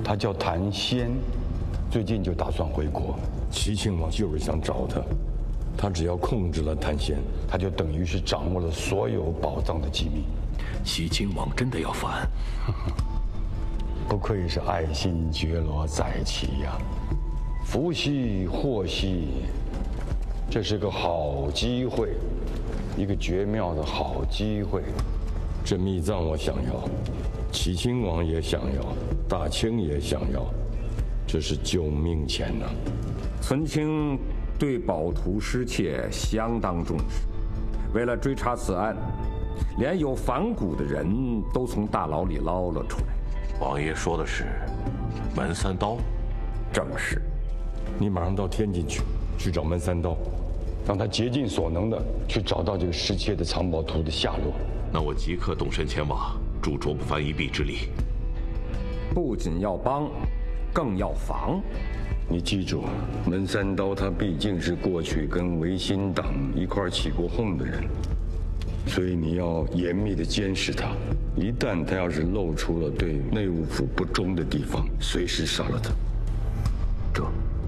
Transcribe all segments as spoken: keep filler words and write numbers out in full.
他叫谭仙，最近就打算回国。齐庆王就是想找他，他只要控制了谭仙，他就等于是掌握了所有宝藏的机密。 齐亲王真的要反？ 不愧是爱新觉罗在齐呀，福兮祸兮，这是个好机会，一个绝妙的好机会。这密藏我想要，齐亲王也想要，大清也想要，这是救命钱呐！ 存清对宝图失窃相当重视，为了追查此案，连有反骨的人都从大牢里捞了出来。 王爷说的是门三刀？ 正是。 你马上到天津去，去找门三刀，让他竭尽所能的去找到这个失窃的藏宝图的下落。 那我即刻动身前往，助卓不凡一臂之力。 不仅要帮，更要防。 你记住，门三刀他毕竟是过去跟维新党一块起过哄的人，所以你要严密的监视他。一旦他要是露出了对内务府不忠的地方，随时杀了他。 这。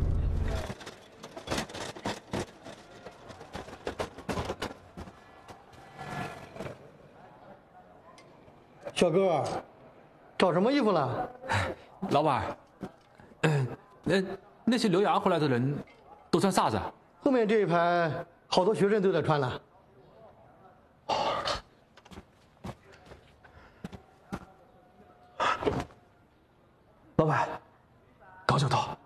小哥，找什么衣服了？ 老板，嗯，那那些留洋回来的人都穿啥子？ 后面这一排好多学生都在穿了。 老板，搞就到。